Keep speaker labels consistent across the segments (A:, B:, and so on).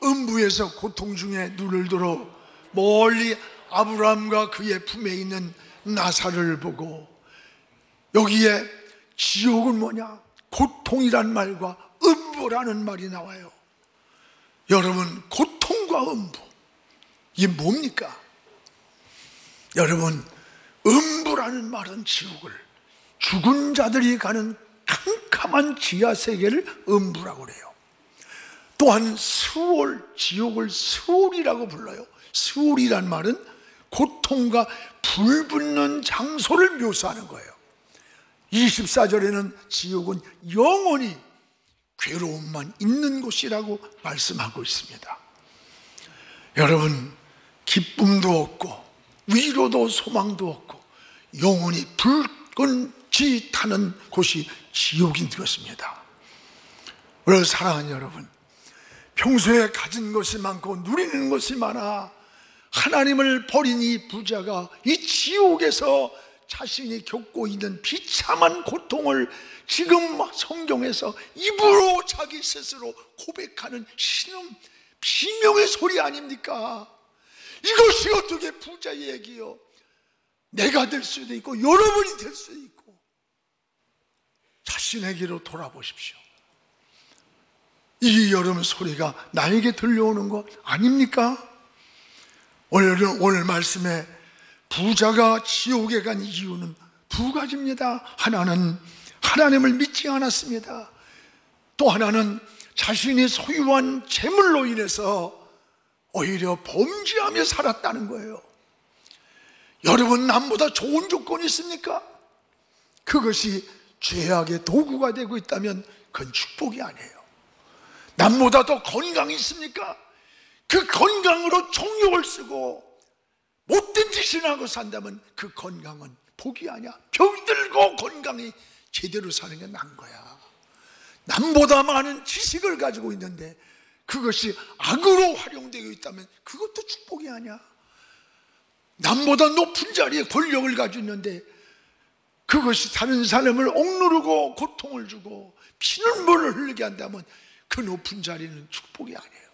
A: 음부에서 고통 중에 눈을 들어 멀리 아브라함과 그의 품에 있는 나사를 보고, 여기에 지옥은 뭐냐? 고통이란 말과 음부라는 말이 나와요. 여러분, 고통과 음부, 이게 뭡니까? 여러분, 음부라는 말은 지옥을, 죽은 자들이 가는 캄캄한 지하 세계를 음부라고 그래요. 또한 스올, 지옥을 스올이라고 불러요. 스올이란 말은 고통과 불붙는 장소를 묘사하는 거예요. 24절에는 지옥은 영원히 괴로움만 있는 곳이라고 말씀하고 있습니다. 여러분, 기쁨도 없고 위로도 소망도 없고 영원히 붉은 지 타는 곳이 지옥인 것입니다. 오늘 사랑하는 여러분, 평소에 가진 것이 많고 누리는 것이 많아 하나님을 버린 이 부자가 이 지옥에서 자신이 겪고 있는 비참한 고통을 지금 성경에서 입으로 자기 스스로 고백하는 신음, 비명의 소리 아닙니까? 이것이 어떻게 부자의 얘기요? 내가 될 수도 있고 여러분이 될 수도 있고. 자신에게로 돌아보십시오. 이 여러분 소리가 나에게 들려오는 것 아닙니까? 오늘 말씀에 부자가 지옥에 간 이유는 두 가지입니다. 하나는 하나님을 믿지 않았습니다. 또 하나는 자신이 소유한 재물로 인해서 오히려 범죄하며 살았다는 거예요. 여러분, 남보다 좋은 조건이 있습니까? 그것이 죄악의 도구가 되고 있다면 그건 축복이 아니에요. 남보다 더 건강이 있습니까? 그 건강으로 정욕을 쓰고 못된 짓을 하고 산다면 그 건강은 복이 아니야. 병들고 건강히 제대로 사는 게 난 거야. 남보다 많은 지식을 가지고 있는데 그것이 악으로 활용되고 있다면 그것도 축복이 아니야. 남보다 높은 자리에 권력을 가지고 있는데 그것이 다른 사람을 억누르고 고통을 주고 피눈물을 흘리게 한다면 그 높은 자리는 축복이 아니에요.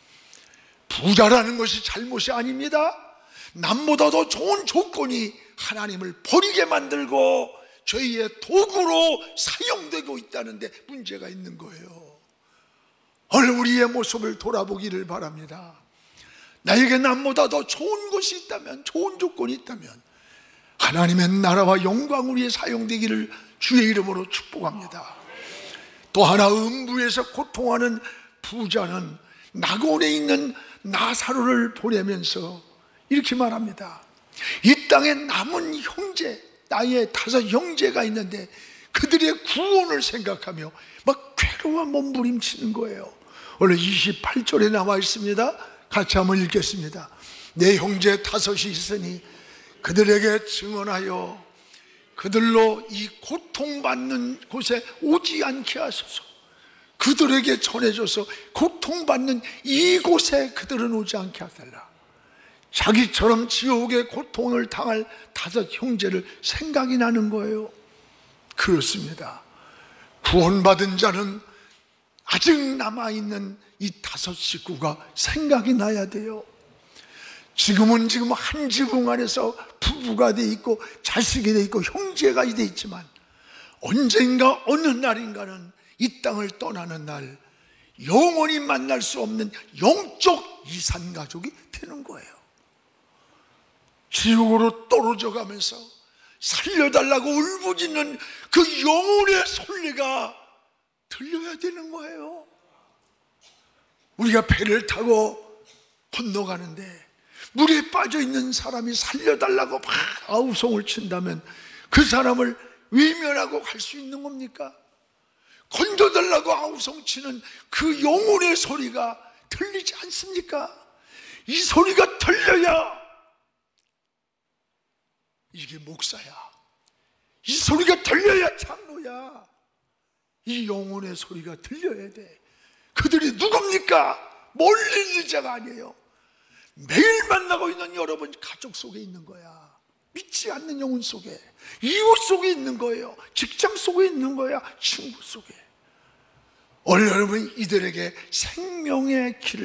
A: 부자라는 것이 잘못이 아닙니다. 남보다 더 좋은 조건이 하나님을 버리게 만들고 죄의 도구로 사용되고 있다는데 문제가 있는 거예요. 오늘 우리의 모습을 돌아보기를 바랍니다. 나에게 남보다 더 좋은 것이 있다면, 좋은 조건이 있다면 하나님의 나라와 영광을 위해 사용되기를 주의 이름으로 축복합니다. 또 하나, 음부에서 고통하는 부자는 낙원에 있는 나사로를 보내면서 이렇게 말합니다. 이 땅에 남은 형제, 나의 5 형제가 있는데 그들의 구원을 생각하며 막 괴로워 몸부림치는 거예요. 원래 28절에 나와 있습니다. 같이 한번 읽겠습니다. 내 형제 5이 있으니 그들에게 증언하여 그들로 이 고통받는 곳에 오지 않게 하소서. 그들에게 전해줘서 고통받는 이곳에 그들은 오지 않게 하달라. 자기처럼 지옥의 고통을 당할 5 형제를 생각이 나는 거예요. 그렇습니다. 구원받은 자는 아직 남아있는 이 5 식구가 생각이 나야 돼요. 지금 한 지붕 안에서 부부가 돼 있고 자식이 돼 있고 형제가 돼 있지만 언젠가 어느 날인가는 이 땅을 떠나는 날 영원히 만날 수 없는 영적 이산가족이 되는 거예요. 지옥으로 떨어져 가면서 살려달라고 울부짖는 그 영혼의 소리가 들려야 되는 거예요. 우리가 배를 타고 건너가는데 물에 빠져있는 사람이 살려달라고 막 아우성을 친다면 그 사람을 외면하고 갈 수 있는 겁니까? 건져달라고 아우성 치는 그 영혼의 소리가 들리지 않습니까? 이 소리가 들려야 이게 목사야. 이 소리가 들려야 장로야. 이 영혼의 소리가 들려야 돼. 그들이 누굽니까? 멀리 있는 자가 아니에요. 매일 만나고 있는 여러분 가족 속에 있는 거야. 믿지 않는 영혼 속에, 이웃 속에 있는 거예요. 직장 속에 있는 거야. 친구 속에. 오늘 여러분 이들에게 생명의 길을